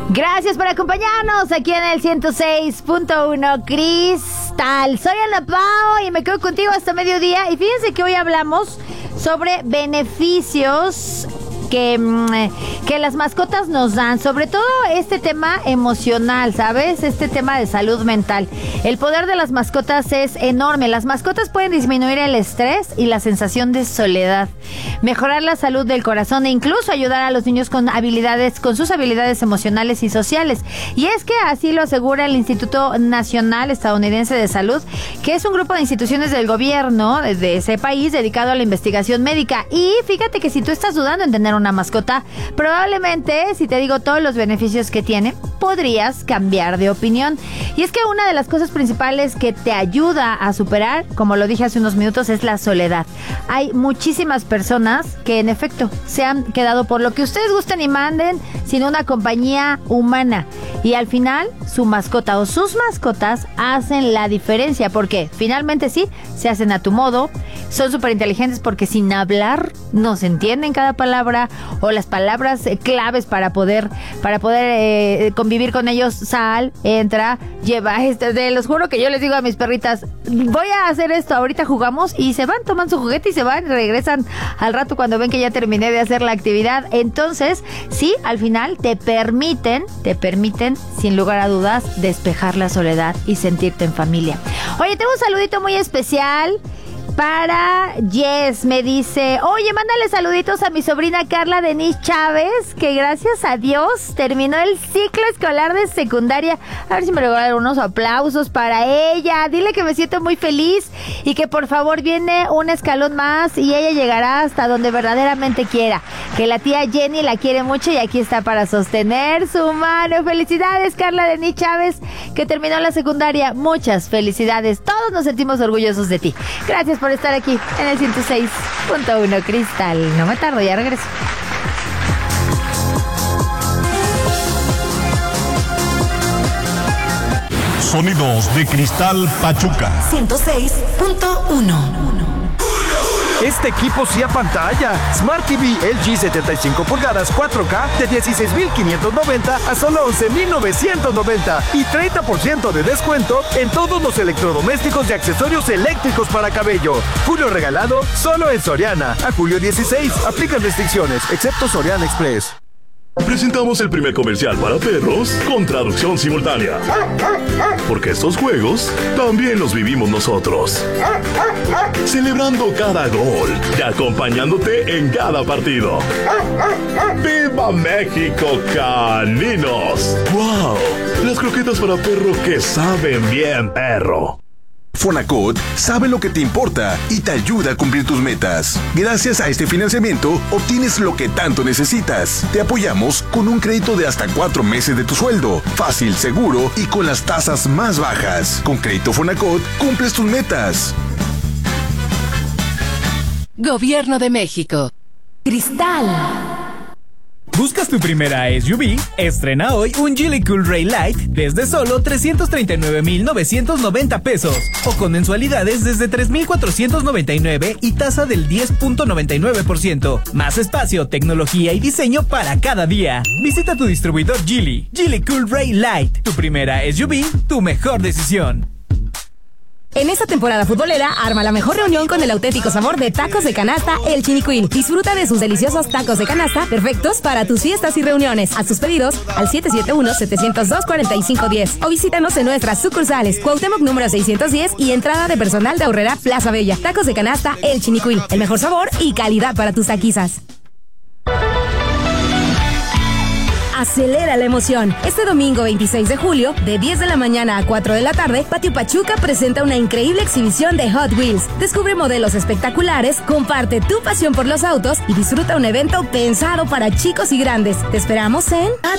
Gracias por acompañarnos aquí en el 106.1 Cristal. Soy Ana Pao y me quedo contigo hasta mediodía. Y fíjense que hoy hablamos sobre beneficios que las mascotas nos dan, sobre todo este tema emocional, ¿sabes? Este tema de salud mental. El poder de las mascotas es enorme. Las mascotas pueden disminuir el estrés y la sensación de soledad, mejorar la salud del corazón e incluso ayudar a los niños con sus habilidades emocionales y sociales. Y es que así lo asegura el Instituto Nacional Estadounidense de Salud, que es un grupo de instituciones del gobierno de ese país dedicado a la investigación médica. Y fíjate que si tú estás dudando en tener una mascota, probablemente, si te digo todos los beneficios que tiene, podrías cambiar de opinión. Y es que una de las cosas principales que te ayuda a superar, como lo dije hace unos minutos, es la soledad. Hay muchísimas personas que en efecto se han quedado, por lo que ustedes gusten y manden, sin una compañía humana. Y al final, su mascota o sus mascotas hacen la diferencia, porque finalmente sí, se hacen a tu modo, son súper inteligentes porque sin hablar nos entienden cada palabra, o las palabras claves para poder convivir con ellos. Sal, entra, lleva, los juro que yo les digo a mis perritas, voy a hacer esto, ahorita jugamos, y se van, toman su juguete y se van, regresan al rato cuando ven que ya terminé de hacer la actividad. Entonces, sí, al final te permiten, sin lugar a dudas, despejar la soledad y sentirte en familia. Oye, tengo un saludito muy especial para Jess. Me dice, oye, mándale saluditos a mi sobrina Carla Denise Chávez, que gracias a Dios terminó el ciclo escolar de secundaria. A ver si me regalan unos aplausos para ella. Dile que me siento muy feliz y que por favor viene un escalón más y ella llegará hasta donde verdaderamente quiera. Que la tía Jenny la quiere mucho y aquí está para sostener su mano. Felicidades, Carla Denise Chávez, que terminó la secundaria. Muchas felicidades. Todos nos sentimos orgullosos de ti. Gracias por estar aquí en el 106.1 Cristal. No me tardo, ya regreso. Sonidos de Cristal Pachuca 106.1. Este equipo sí a pantalla. Smart TV LG 75 pulgadas 4K de 16,590 a solo 11,990 y 30% de descuento en todos los electrodomésticos y accesorios eléctricos para cabello. Julio regalado solo en Soriana. A julio 16. Aplican restricciones, excepto Soriana Express. Presentamos el primer comercial para perros con traducción simultánea. Porque estos juegos también los vivimos nosotros. Celebrando cada gol y acompañándote en cada partido. ¡Viva México, caninos! ¡Wow! Las croquetas para perro que saben bien, perro. Fonacot sabe lo que te importa y te ayuda a cumplir tus metas. Gracias a este financiamiento, obtienes lo que tanto necesitas. Te apoyamos con un crédito de hasta 4 meses de tu sueldo. Fácil, seguro y con las tasas más bajas. Con Crédito Fonacot, cumples tus metas. Gobierno de México. Cristal. ¿Buscas tu primera SUV? Estrena hoy un Geely Cool Ray Light desde solo 339,990 pesos o con mensualidades desde 3,499 y tasa del 10.99%. Más espacio, tecnología y diseño para cada día. Visita tu distribuidor Geely. Geely Cool Ray Light. Tu primera SUV, tu mejor decisión. En esta temporada futbolera, arma la mejor reunión con el auténtico sabor de tacos de canasta El Chinicuil. Disfruta de sus deliciosos tacos de canasta, perfectos para tus fiestas y reuniones. Haz tus pedidos al 771-702-4510 o visítanos en nuestras sucursales Cuauhtémoc número 610 y entrada de personal de Aurrera Plaza Bella. Tacos de canasta El Chinicuil, el mejor sabor y calidad para tus taquizas. Acelera la emoción. Este domingo 26 de julio, de 10 de la mañana a 4 de la tarde, Patio Pachuca presenta una increíble exhibición de Hot Wheels. Descubre modelos espectaculares, comparte tu pasión por los autos y disfruta un evento pensado para chicos y grandes. Te esperamos en